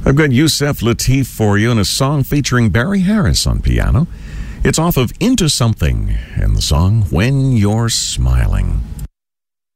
I've got Yusef Lateef for you in a song featuring Barry Harris on piano. It's off of Into Something and the song When You're Smiling.